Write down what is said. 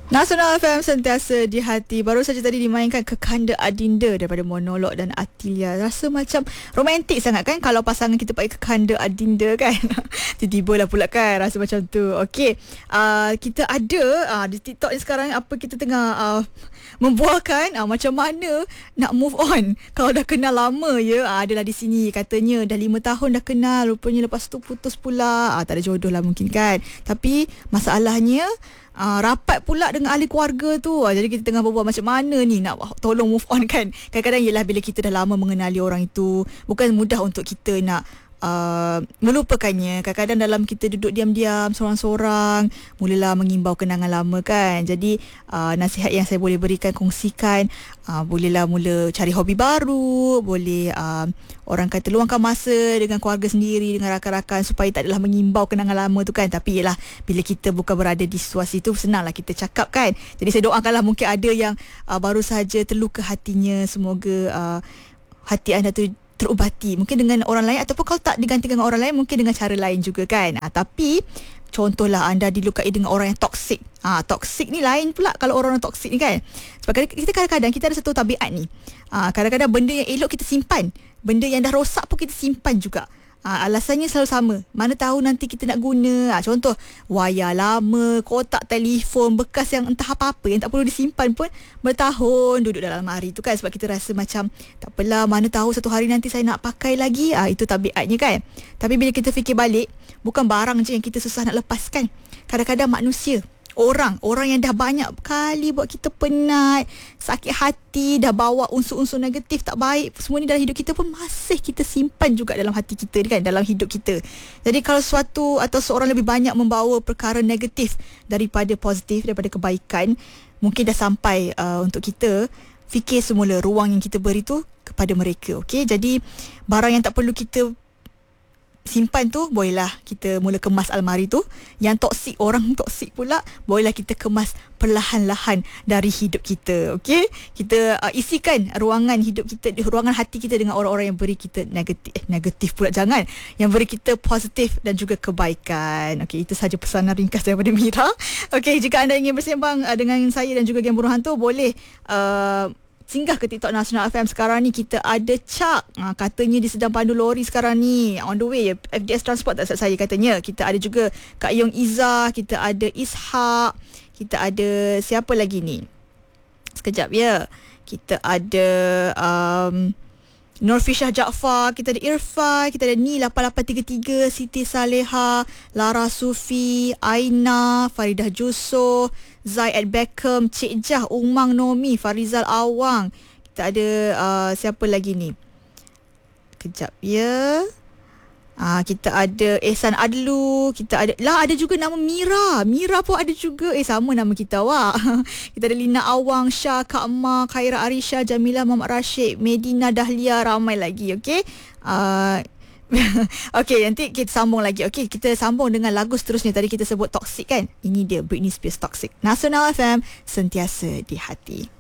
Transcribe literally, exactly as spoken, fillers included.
Nasional F M sentiasa di hati. Baru saja tadi dimainkan Kekanda Adinda daripada Monolog dan Atilia. Rasa macam romantik sangat kan kalau pasangan kita pakai Kekanda Adinda kan. Tiba-tiba lah pula kan rasa macam tu. Okey, uh, kita ada uh, di TikTok ni sekarang apa kita tengah uh, membualkan uh, macam mana nak move on kalau dah kenal lama ya. Uh, adalah di sini katanya dah lima tahun dah kenal, rupanya lepas tu putus pula. Uh, tak ada jodoh lah mungkin kan. Tapi masalahnya Uh, rapat pula dengan ahli keluarga tu. uh, Jadi kita tengah berbual macam mana ni nak tolong move on kan. Kadang-kadang ialah bila kita dah lama mengenali orang itu, bukan mudah untuk kita nak uh, melupakannya. Kadang-kadang dalam kita duduk diam-diam seorang-seorang, mulalah mengimbau kenangan lama kan. Jadi uh, nasihat yang saya boleh berikan, kongsikan, uh, bolehlah mula cari hobi baru. Boleh uh, orang kata luangkan masa dengan keluarga sendiri, dengan rakan-rakan, supaya tak adalah mengimbau kenangan lama tu kan. Tapi ialah bila kita bukan berada di situasi tu, senanglah kita cakap kan. Jadi saya doakanlah mungkin ada yang uh, baru saja terluka hatinya, semoga uh, hati anda tu terubati. Mungkin dengan orang lain, ataupun kalau tak diganti dengan orang lain, mungkin dengan cara lain juga kan. uh, Tapi contohlah anda dilukai dengan orang yang toksik. Ah, toksik ni lain pula kalau orang-orang toksik ni kan. Sebab kita kadang-kadang kita ada satu tabiat ni. Ah, kadang-kadang benda yang elok kita simpan, benda yang dah rosak pun kita simpan juga. Ah, alasannya selalu sama. Mana tahu nanti kita nak guna. Ah, contoh wayar lama, kotak telefon bekas yang entah apa-apa yang tak perlu disimpan pun bertahun duduk dalam lemari tu kan. Sebab kita rasa macam tak apalah, mana tahu satu hari nanti saya nak pakai lagi. Ah, itu tabiatnya kan. Tapi bila kita fikir balik, bukan barang je yang kita susah nak lepaskan. Kadang-kadang manusia, Orang Orang yang dah banyak kali buat kita penat, sakit hati, dah bawa unsur-unsur negatif tak baik, semua ni dalam hidup kita pun masih kita simpan juga dalam hati kita kan, dalam hidup kita. Jadi kalau suatu atau seorang lebih banyak membawa perkara negatif daripada positif, daripada kebaikan, mungkin dah sampai uh, untuk kita fikir semula ruang yang kita beri tu kepada mereka. Okey, jadi barang yang tak perlu kita simpan tu, bolehlah kita mula kemas almari tu. Yang toksik, orang toksik pula, bolehlah kita kemas perlahan-lahan dari hidup kita. Okey, kita uh, isikan ruangan hidup kita, ruangan hati kita dengan orang-orang yang beri kita negatif eh, negatif pula jangan, yang beri kita positif dan juga kebaikan. Okey, itu sahaja pesanan ringkas daripada Mira. Okey, jika anda ingin bersembang uh, dengan saya dan juga Geng Burung Hantu, boleh uh, singgah ke TikTok Nasional F M. Sekarang ni kita ada Chak. Ha, katanya dia sedang pandu lori sekarang ni. On the way. F D S Transport tak saya katanya. Kita ada juga Kak Yong Izzah. Kita ada Ishak. Kita ada siapa lagi ni? Sekejap ya. Kita ada um, Nurfishah Jaafar, kita ada Irfan, kita ada Ni lapan lapan tiga tiga, Siti Saleha, Lara Sufi, Aina, Faridah Jusoh, Zaid Beckham, Cik Jah, Umang Nomi, Farizal Awang. Kita ada uh, siapa lagi ni? Kejap ya. Ah, kita ada Ehsan Adlu, kita ada lah ada juga nama Mira. Mira pun ada juga. Eh sama nama kita awak. Kita ada Lina Awang, Syah, Kak Ma, Khaira Arisha, Jamilah Muhammad Rashid, Medina Dahlia, ramai lagi. Okey. Uh, Okey, nanti kita sambung lagi. Okey, kita sambung dengan lagu seterusnya. Tadi kita sebut toxic kan? Ini dia Britney Spears Toxic. Nasional F M sentiasa di hati.